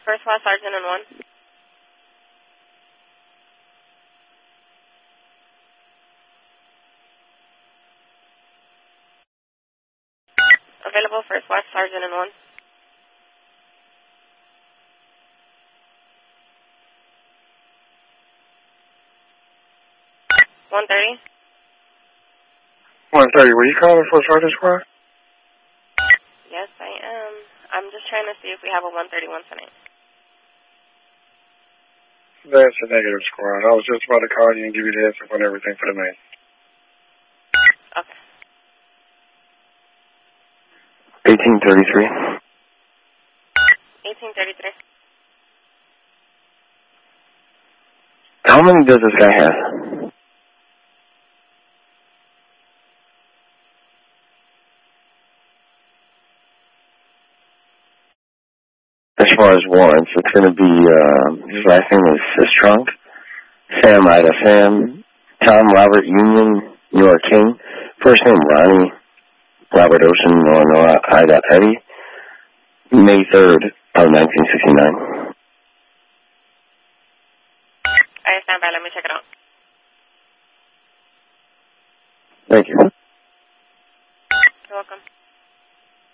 First Class Sergeant in 1. Available First Class Sergeant in 1. $130. 130. Were you calling for Sergeant Squad? Yes, I am. I'm just trying to see if we have a 131 tonight. That's a negative, Squad. I was just about to call you and give you the heads up on everything for the main. Okay. 1833. 1833. How many does this guy have? As far as warrants, it's going to be, his last name is Sistrunk, Sam Ida Sam, Tom Robert Union, Nora King, first name Ronnie, Robert Ocean, Nora Ida Eddie, May 3rd of 1969. I stand by. Let me check it out. Thank you.